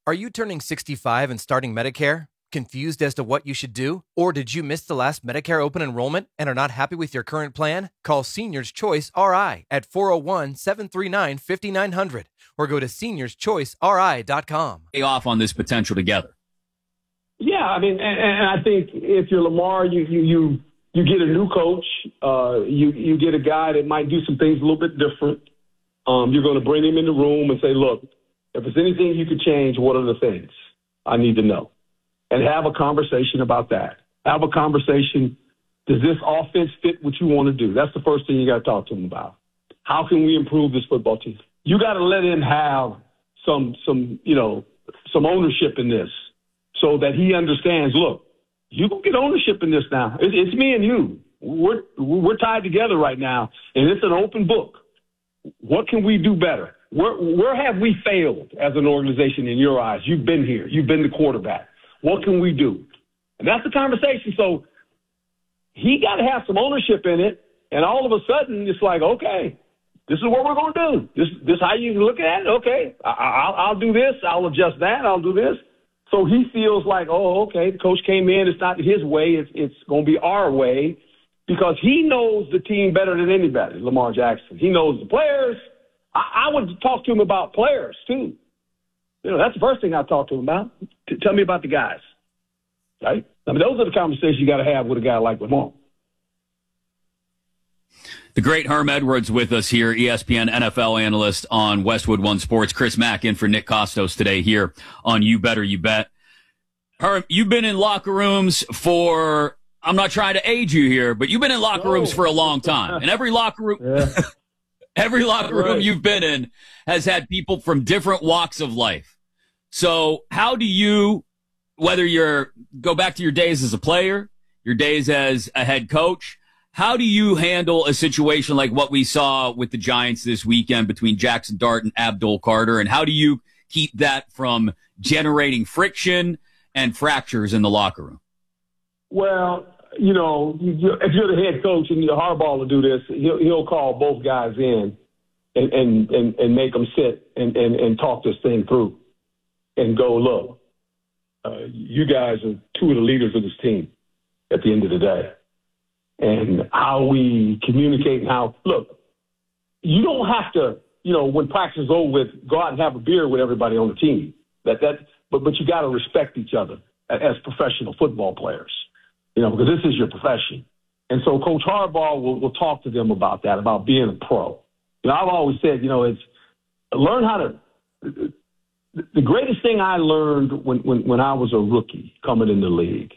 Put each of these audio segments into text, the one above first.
Are you turning 65 and starting Medicare? Confused as to what you should do? Or did you miss the last Medicare open enrollment and are not happy with your current plan? Call Seniors Choice RI at 401-739-5900 or go to seniorschoiceri.com. Off on this potential together. Yeah, I mean, and I think if you're Lamar, you get a new coach, you get a guy that might do some things a little bit different. You're going to bring him in the room and say, look, if there's anything you could change, what are the things I need to know? And have a conversation about that. Have a conversation. Does this offense fit what you want to do? That's the first thing you got to talk to him about. How can we improve this football team? You got to let him have some ownership in this so that he understands, look, you can get ownership in this now. It's me and you. We're tied together right now, and it's an open book. What can we do better? Where have we failed as an organization in your eyes? You've been here. You've been the quarterback. What can we do? And that's the conversation. So he got to have some ownership in it, and all of a sudden it's like, okay, this is what we're going to do. This how you look at it? Okay, I'll do this. I'll adjust that. I'll do this. So he feels like, oh, okay, the coach came in. It's not his way. It's going to be our way because he knows the team better than anybody, Lamar Jackson. He knows the players. I would talk to him about players, too. That's the first thing I talk to him about. Tell me about the guys, right? I mean, those are the conversations you got to have with a guy like Lamar. The great Herm Edwards with us here, ESPN NFL analyst on Westwood One Sports. Chris Mack in for Nick Costos today here on You Better You Bet. Herm, you've been in locker rooms for, I'm not trying to age you here, but you've been in locker rooms for a long time. And every locker room, every locker room you've been in has had people from different walks of life. So how do you, whether go back to your days as a player, your days as a head coach, how do you handle a situation like what we saw with the Giants this weekend between Jackson Dart and Abdul Carter? And how do you keep that from generating friction and fractures in the locker room? Well, if you're the head coach and Harbaugh will do this, he'll call both guys in and make them sit and talk this thing through and go, look, you guys are two of the leaders of this team at the end of the day. And how we communicate and look, you don't have to, when practice is over with, go out and have a beer with everybody on the team. But you got to respect each other as professional football players, because this is your profession. And so Coach Harbaugh will talk to them about that, about being a pro. I've always said, it's learn how to. The greatest thing I learned when I was a rookie coming in the league,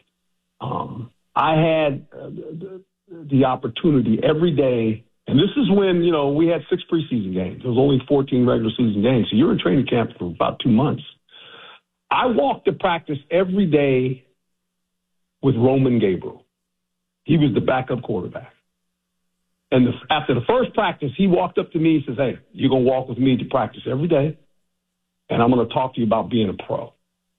I had the opportunity every day, and this is when, we had 6 preseason games. There was only 14 regular season games, so you're in training camp for about 2 months. I walked to practice every day with Roman Gabriel. He was the backup quarterback. And after the first practice, he walked up to me and says, hey, you're going to walk with me to practice every day, and I'm going to talk to you about being a pro.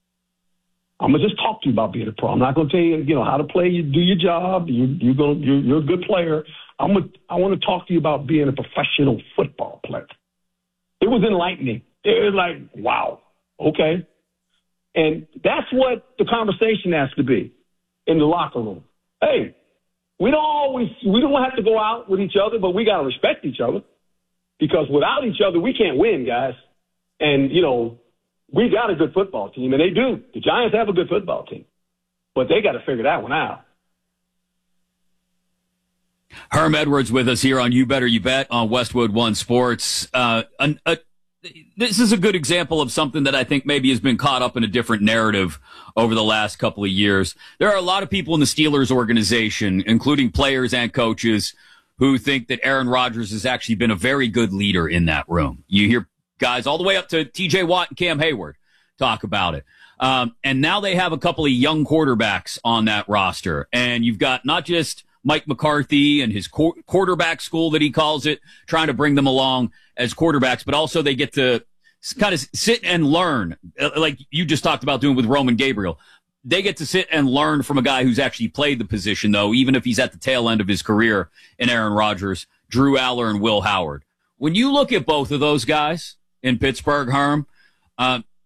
I'm going to just talk to you about being a pro. I'm not going to tell you, how to play. You do your job. You're a good player. I want to talk to you about being a professional football player. It was enlightening. It was like, wow, okay. And that's what the conversation has to be in the locker room. Hey, we don't have to go out with each other, but we got to respect each other because without each other, we can't win, guys. And, we got a good football team, and they do. The Giants have a good football team, but they got to figure that one out. Herm Edwards with us here on You Better You Bet on Westwood One Sports. This is a good example of something that I think maybe has been caught up in a different narrative over the last couple of years. There are a lot of people in the Steelers organization, including players and coaches, who think that Aaron Rodgers has actually been a very good leader in that room. You hear guys all the way up to T.J. Watt and Cam Hayward talk about it. And now they have a couple of young quarterbacks on that roster. And you've got not just Mike McCarthy and his quarterback school that he calls it, trying to bring them along as quarterbacks, but also they get to kind of sit and learn, like you just talked about doing with Roman Gabriel. They get to sit and learn from a guy who's actually played the position, though, even if he's at the tail end of his career in Aaron Rodgers, Drew Aller and Will Howard. When you look at both of those guys in Pittsburgh, Herm,